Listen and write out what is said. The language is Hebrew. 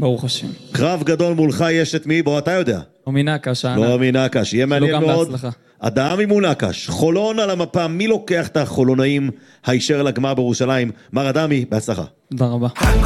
ברוך השם. קרב גדול מולך יש את מי? בוא, אתה יודע. נעמי נקש, נעמי נקש, יהיה מעניין מאוד. אדם מול נקש, חולון על המפה, מי לוקח את החולונאים הישר לגמר בירושלים? מר אדמי, בהצלחה. תודה רבה.